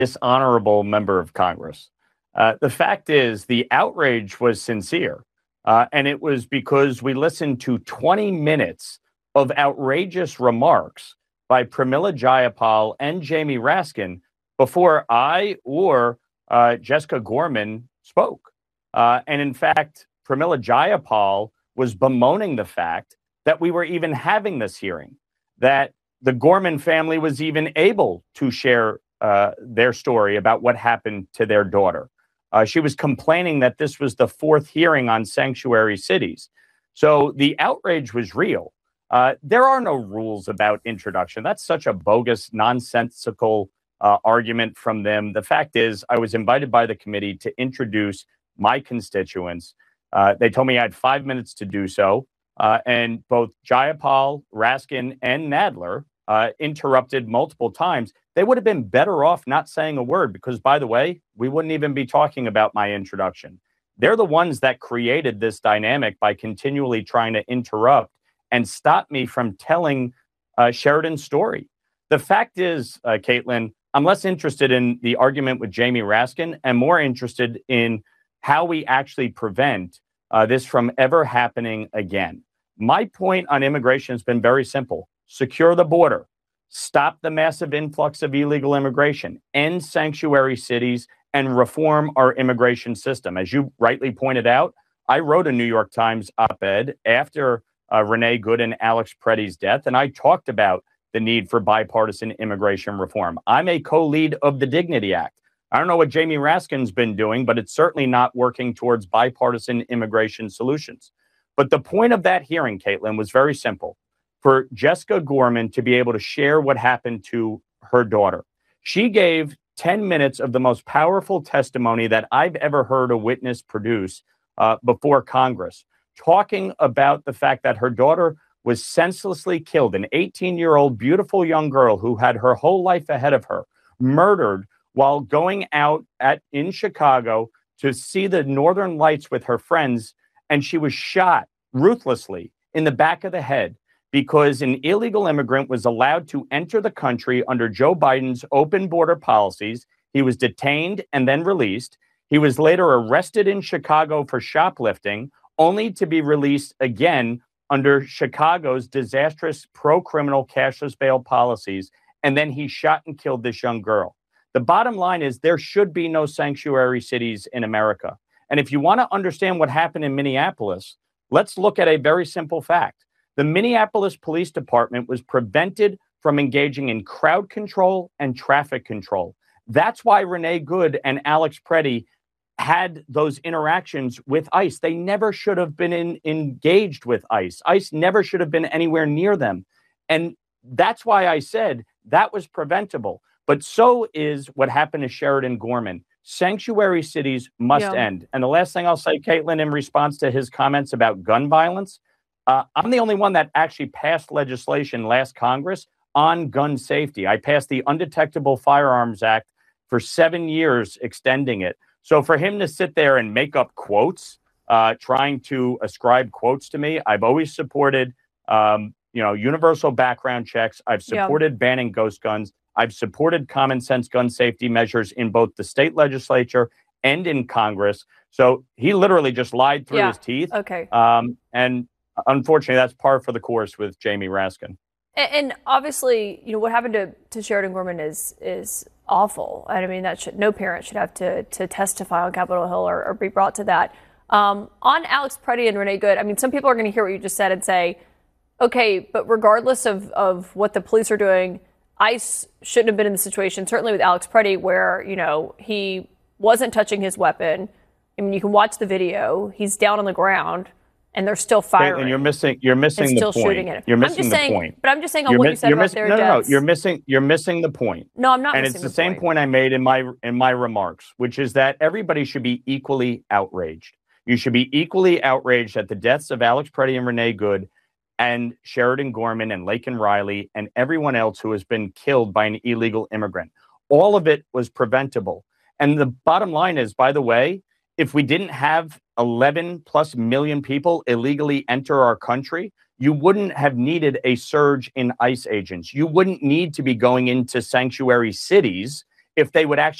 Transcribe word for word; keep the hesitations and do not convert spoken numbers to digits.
dishonorable member of Congress. Uh, the fact is, the outrage was sincere, uh, and it was because we listened to twenty minutes of outrageous remarks by Pramila Jayapal and Jamie Raskin before I or uh, Jessica Gorman spoke. Uh, and in fact, Pramila Jayapal was bemoaning the fact that we were even having this hearing, that the Gorman family was even able to share uh, their story about what happened to their daughter. Uh, she was complaining that this was the fourth hearing on sanctuary cities. So the outrage was real. Uh, there are no rules about introduction. That's such a bogus, nonsensical uh, argument from them. The fact is, I was invited by the committee to introduce my constituents. Uh, they told me I had five minutes to do so. Uh, and both Jayapal, Raskin, and Nadler uh, interrupted multiple times. They would have been better off not saying a word because, by the way, we wouldn't even be talking about my introduction. They're the ones that created this dynamic by continually trying to interrupt and stop me from telling uh, Sheridan's story. The fact is, uh, Caitlin, I'm less interested in the argument with Jamie Raskin and more interested in how we actually prevent uh, this from ever happening again. My point on immigration has been very simple. Secure the border. Stop the massive influx of illegal immigration. End sanctuary cities and reform our immigration system. As you rightly pointed out, I wrote a New York Times op-ed after uh, Renee Good and Alex Preddy's death, and I talked about the need for bipartisan immigration reform. I'm a co-lead of the Dignity Act. I don't know what Jamie Raskin's been doing, but it's certainly not working towards bipartisan immigration solutions. But the point of that hearing, Caitlin, was very simple. For Jessica Gorman to be able to share what happened to her daughter. She gave ten minutes of the most powerful testimony that I've ever heard a witness produce uh, before Congress, talking about the fact that her daughter was senselessly killed, an eighteen-year-old beautiful young girl who had her whole life ahead of her, murdered while going out at in Chicago to see the Northern Lights with her friends, and she was shot ruthlessly in the back of the head because an illegal immigrant was allowed to enter the country under Joe Biden's open border policies. He was detained and then released. He was later arrested in Chicago for shoplifting, only to be released again under Chicago's disastrous pro-criminal cashless bail policies. And then he shot and killed this young girl. The bottom line is there should be no sanctuary cities in America. And if you want to understand what happened in Minneapolis, let's look at a very simple fact. The Minneapolis Police Department was prevented from engaging in crowd control and traffic control. That's why Renee Good and Alex Preddy had those interactions with ICE. They never should have been in, engaged with ICE. ICE never should have been anywhere near them. And that's why I said that was preventable. But so is what happened to Sheridan Gorman. Sanctuary cities must yeah. end. And the last thing I'll say, Caitlin, in response to his comments about gun violence, uh, I'm the only one that actually passed legislation last Congress on gun safety. I passed the Undetectable Firearms Act for seven years, extending it. So for him to sit there and make up quotes, uh, trying to ascribe quotes to me, I've always supported, um, you know, universal background checks. I've supported yeah. banning ghost guns. I've supported common sense gun safety measures in both the state legislature and in Congress. So he literally just lied through yeah. his teeth. Okay. Um, and unfortunately, that's par for the course with Jamie Raskin. And, and obviously, you know, what happened to, to Sheridan Gorman is is awful. And I mean, that should, no parent should have to to testify on Capitol Hill or, or be brought to that. Um, on Alex Preddy and Renee Good, I mean, some people are going to hear what you just said and say, okay, but regardless of, of what the police are doing, ICE shouldn't have been in the situation, certainly with Alex Preddy, where, you know, he wasn't touching his weapon. I mean, you can watch the video. He's down on the ground, and they're still firing. And you're missing. You're missing the still point. Shooting at him. You're missing I'm just the saying, point. But I'm just saying on you're what mi- you said you're about miss- their no, deaths. No, no, you're missing. You're missing the point. No, I'm not. And missing it's the, the same point. point I made in my in my remarks, which is that everybody should be equally outraged. You should be equally outraged at the deaths of Alex Preddy and Renee Good, and Sheridan Gorman and Laken Riley and everyone else who has been killed by an illegal immigrant. All of it was preventable. And the bottom line is, by the way, if we didn't have eleven plus million people illegally enter our country, you wouldn't have needed a surge in ICE agents. You wouldn't need to be going into sanctuary cities if they would actually